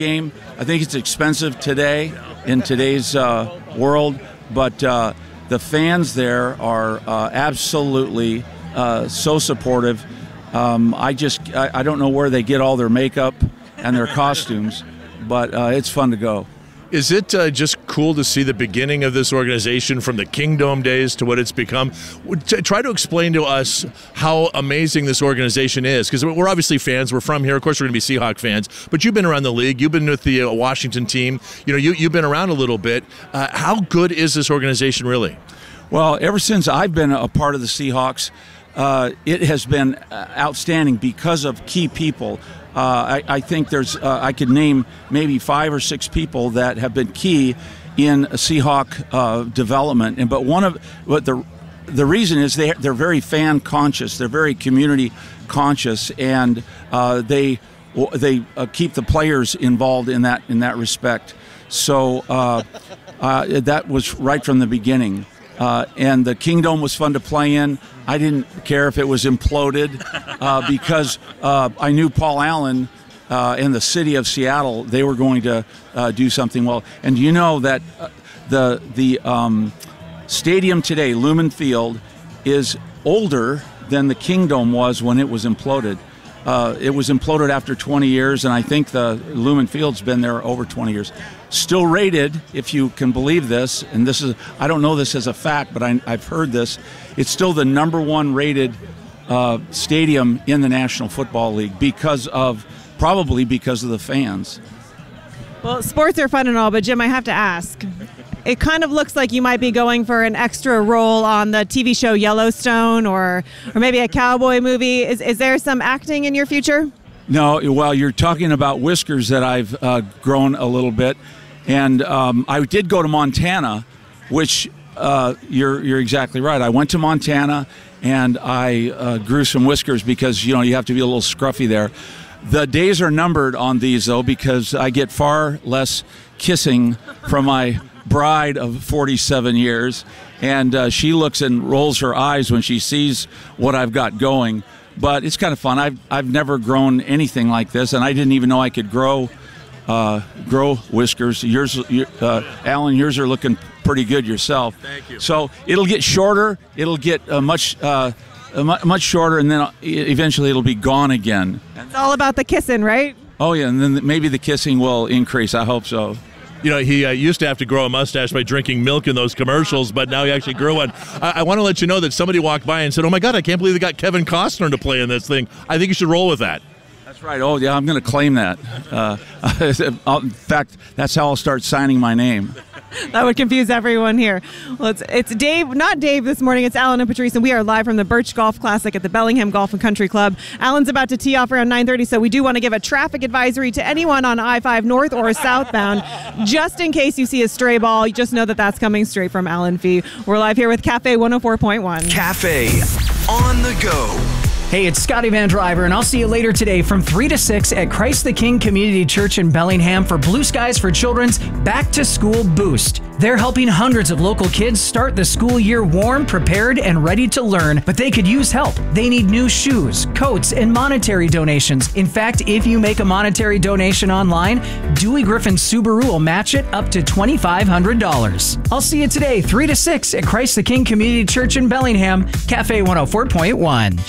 game. I think it's expensive today in today's world, but the fans there are absolutely so supportive. I don't know where they get all their makeup and their costumes, but it's fun to go. Is it just cool to see the beginning of this organization from the Kingdome days to what it's become? Try to explain to us how amazing this organization is, because we're obviously fans. We're from here. Of course, we're going to be Seahawk fans, but you've been around the league. You've been with the Washington team. You've been around a little bit. How good is this organization really? Well, ever since I've been a part of the Seahawks, it has been outstanding because of key people. I think I could name maybe 5 or 6 people that have been key in Seahawk development. But the reason is they're very fan conscious. They're very community conscious, and they keep the players involved in that respect. So that was right from the beginning. And the Kingdome was fun to play in. I didn't care if it was imploded because I knew Paul Allen and the city of Seattle, they were going to do something well. And you know that the stadium today, Lumen Field, is older than the Kingdome was when it was imploded. It was imploded after 20 years, and I think the Lumen Field's been there over 20 years. Still rated, if you can believe this, and I don't know this as a fact, but I've heard this, it's still the #1 rated stadium in the National Football League probably because of the fans. Well, sports are fun and all, but Jim, I have to ask. It kind of looks like you might be going for an extra role on the TV show Yellowstone or maybe a cowboy movie. Is there some acting in your future? No, well, you're talking about whiskers that I've grown a little bit. And I did go to Montana, which you're exactly right. I went to Montana and I grew some whiskers because, you have to be a little scruffy there. The days are numbered on these, though, because I get far less kissing from my bride of 47 years, and she looks and rolls her eyes when she sees what I've got going. But it's kind of fun. I've never grown anything like this, and I didn't even know I could grow whiskers. Alan, yours are looking pretty good yourself. Thank you. So it'll get shorter. It'll get much shorter, and then eventually it'll be gone again. It's all about the kissing, right? Oh yeah, and then maybe the kissing will increase. I hope so. He used to have to grow a mustache by drinking milk in those commercials, but now he actually grew one. I want to let you know that somebody walked by and said, "Oh my God, I can't believe they got Kevin Costner to play in this thing." I think you should roll with that. That's right. Oh yeah, I'm going to claim that. In fact, that's how I'll start signing my name. That would confuse everyone here. Well, it's Dave, not Dave this morning. It's Alan and Patrice, and we are live from the Birch Golf Classic at the Bellingham Golf and Country Club. Alan's about to tee off around 9:30, so we do want to give a traffic advisory to anyone on I-5 north or southbound. Just in case you see a stray ball, you just know that that's coming straight from Alan Fee. We're live here with Cafe 104.1. Cafe on the go. Hey, it's Scotty Van Driver, and I'll see you later today from 3 to 6 at Christ the King Community Church in Bellingham for Blue Skies for Children's Back to School Boost. They're helping hundreds of local kids start the school year warm, prepared, and ready to learn, but they could use help. They need new shoes, coats, and monetary donations. In fact, if you make a monetary donation online, Dewey Griffin Subaru will match it up to $2,500. I'll see you today, 3 to 6 at Christ the King Community Church in Bellingham, Cafe 104.1.